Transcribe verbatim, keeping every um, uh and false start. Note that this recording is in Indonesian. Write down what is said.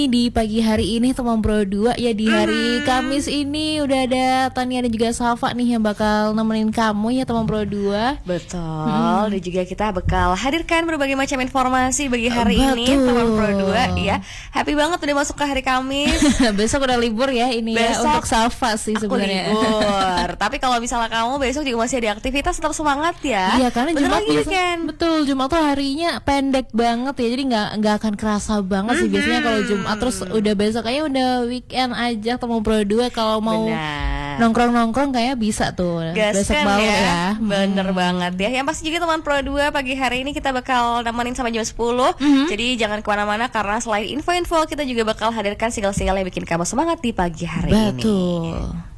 Di pagi hari ini teman Pro dua ya, di hari hmm. Kamis ini udah ada Tania dan juga Salva nih yang bakal nemenin kamu ya teman Pro dua. Betul. hmm. Dan juga kita bakal hadirkan berbagai macam informasi bagi hari Betul. ini teman Pro dua ya. Happy banget udah masuk ke hari Kamis. Besok udah libur ya ini besok ya untuk Salva sih sebenarnya. Libur. Tapi kalau misalnya kamu besok juga masih ada aktivitas, tetap semangat ya. Iya karena Bentar Jumat biasa, betul Jumat tuh harinya pendek banget ya, jadi nggak nggak akan kerasa banget mm-hmm. sih biasanya kalau Jumat. Terus udah besok kayaknya udah weekend aja teman Pro dua, kalau mau Benar. nongkrong-nongkrong kayak bisa tuh Gas besok kan malam ya, ya. Bener hmm. banget ya. Yang pasti juga teman Pro dua pagi hari ini kita bakal nemenin sampai jam sepuluh. mm-hmm. Jadi jangan kemana-mana karena selain info-info kita juga bakal hadirkan single-single yang bikin kamu semangat di pagi hari Betul. ini. Betul.